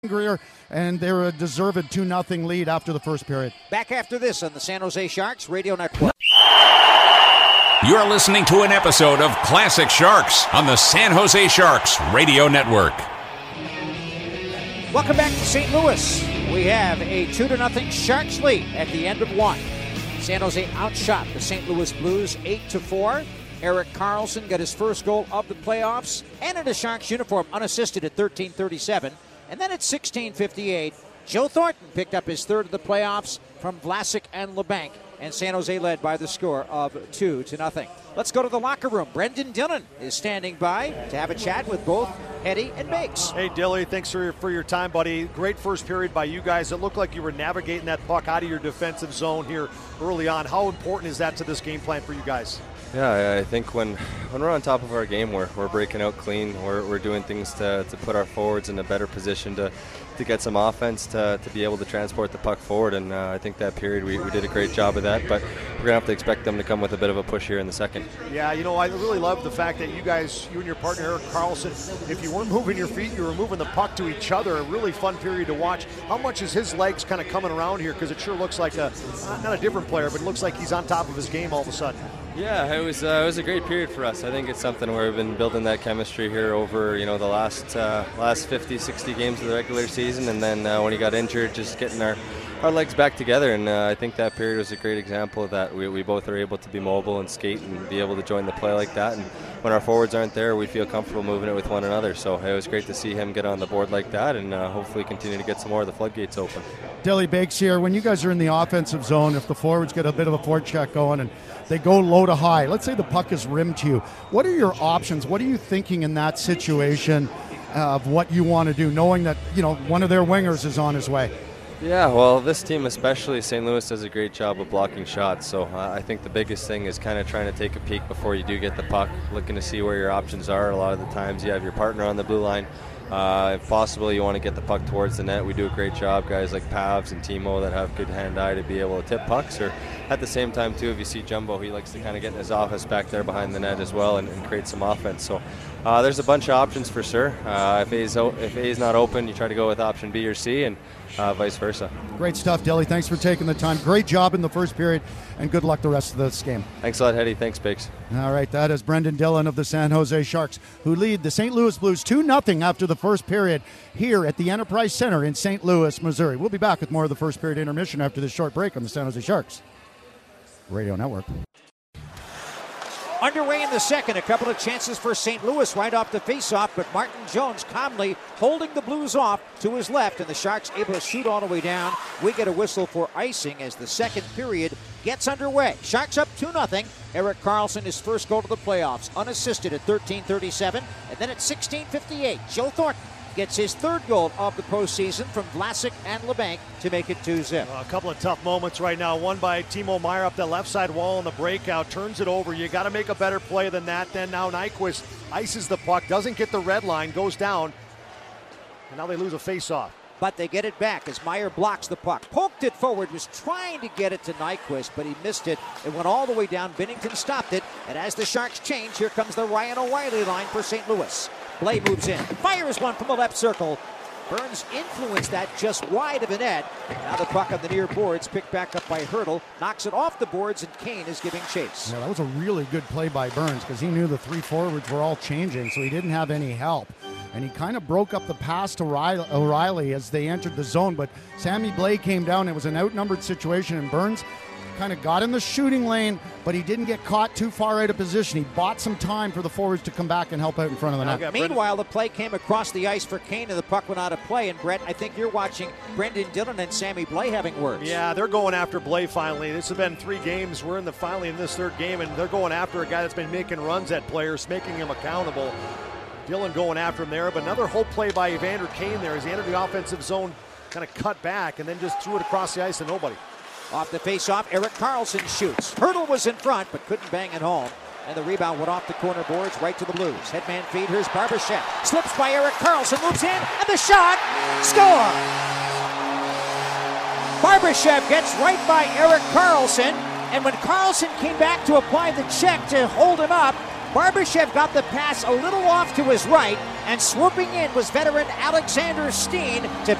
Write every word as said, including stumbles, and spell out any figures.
Greer, and they were a deserved two nothing lead after the first period. Back after this on the San Jose Sharks Radio Network. You're listening to an episode of Classic Sharks on the San Jose Sharks Radio Network. Welcome back to Saint Louis. We have a two to nothing Sharks lead at the end of one. San Jose outshot the Saint Louis Blues eight to four. Erik Karlsson got his first goal of the playoffs and in a Sharks uniform unassisted at thirteen thirty-seven. And then at sixteen fifty-eight, Joe Thornton picked up his third of the playoffs from Vlasic and LeBanc, and San Jose led by the score of two to nothing. Let's go to the locker room. Brendan Dillon is standing by to have a chat with both Eddie and Biggs. Hey, Dilly, thanks for your, for your time, buddy. Great first period by you guys. It looked like you were navigating that puck out of your defensive zone here early on. How important is that to this game plan for you guys? Yeah, I think when when we're on top of our game, we're, we're breaking out clean. We're, we're doing things to, to put our forwards in a better position to, to get some offense, to, to be able to transport the puck forward. And uh, I think that period we, we did a great job of that. But we're going to have to expect them to come with a bit of a push here in the second. Yeah, you know, I really love the fact that you guys, you and your partner Erik Karlsson, if you weren't moving your feet, you were moving the puck to each other. A really fun period to watch. How much is his legs kind of coming around here? Because it sure looks like a, not a different player, but it looks like he's on top of his game all of a sudden. Yeah, it was uh, it was a great period for us. I think it's something where we've been building that chemistry here over you know the last uh, last fifty, sixty games of the regular season, and then uh, when he got injured, just getting our, our legs back together. And uh, I think that period was a great example of that. We, we both are able to be mobile and skate and be able to join the play like that. And when our forwards aren't there, we feel comfortable moving it with one another. So it was great to see him get on the board like that, and uh, hopefully continue to get some more of the floodgates open. Dilly Biggs here. When you guys are in the offensive zone, if the forwards get a bit of a forecheck going and they go low to high, let's say the puck is rimmed to you, what are your options? What are you thinking in that situation of what you want to do, knowing that you know one of their wingers is on his way? Yeah, well, this team especially, Saint Louis, does a great job of blocking shots. So uh, I think the biggest thing is kind of trying to take a peek before you do get the puck, looking to see where your options are. A lot of the times you have your partner on the blue line. Uh, if possible, you want to get the puck towards the net. We do a great job, guys like Pavs and Timo that have good hand-eye to be able to tip pucks. Or at the same time, too, if you see Jumbo, he likes to kind of get in his office back there behind the net as well and, and create some offense. So uh, there's a bunch of options for sure. Uh, if A's, if A's not open, you try to go with option B or C, and uh, vice versa. Great stuff, Dilly. Thanks for taking the time. Great job in the first period, and good luck the rest of this game. Thanks a lot, Hetty. Thanks, Biggs. All right, that is Brendan Dillon of the San Jose Sharks, who lead the Saint Louis Blues two nothing after the first period here at the Enterprise Center in Saint Louis, Missouri. We'll be back with more of the first period intermission after this short break on the San Jose Sharks Radio Network. Underway in the second, a couple of chances for Saint Louis right off the faceoff, but Martin Jones calmly holding the Blues off to his left, and the Sharks able to shoot all the way down. We get a whistle for icing as the second period gets underway. Sharks up two nothing. Erik Karlsson, his first goal to the playoffs, unassisted at thirteen thirty-seven, and then at sixteen fifty-eight, Joe Thornton gets his third goal of the postseason from Vlasic and LeBanc to make it two zip. Uh, a couple of tough moments right now. One by Timo Meier up the left side wall in the breakout, turns it over. You got to make a better play than that. Then now Nyquist ices the puck, doesn't get the red line, goes down, and now they lose a face-off. But they get it back as Meier blocks the puck. Poked it forward, was trying to get it to Nyquist, but he missed it. It went all the way down. Binnington stopped it, and as the Sharks change, here comes the Ryan O'Reilly line for Saint Louis. Blais moves in, fires one from the left circle. Burns influenced that just wide of the net. Now the puck on the near boards, picked back up by Hurdle, knocks it off the boards, and Kane is giving chase. Yeah, that was a really good play by Burns because he knew the three forwards were all changing, so he didn't have any help. And he kind of broke up the pass to O'Reilly as they entered the zone, but Sammy Blais came down. It was an outnumbered situation, and Burns kind of got in the shooting lane, but he didn't get caught too far out of position. He bought some time for the forwards to come back and help out in front of the net. Meanwhile, the play came across the ice for Kane, and the puck went out of play. And Brett, I think you're watching Brendan Dillon and Sammy Blais having words. Yeah, they're going after Blais finally. This has been three games. We're in the finally in this third game, and they're going after a guy that's been making runs at players, making him accountable. Dillon going after him there, but another whole play by Evander Kane there as he entered the offensive zone, kind of cut back, and then just threw it across the ice to nobody. Off the face-off, Erik Karlsson shoots. Hurdle was in front, but couldn't bang it home. And the rebound went off the corner boards right to the Blues. Headman feed, here's Barbashev. Slips by Erik Karlsson, moves in, and the shot! Score! Barbashev gets right by Erik Karlsson, and when Karlsson came back to apply the check to hold him up, Barbashev got the pass a little off to his right, And swooping in was veteran Alexander Steen to